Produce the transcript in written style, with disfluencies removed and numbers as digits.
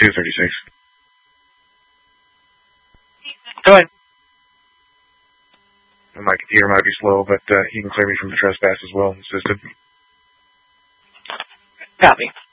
236. Go ahead. My computer might be slow, but he can clear me from the trespass as well, insisted. Copy.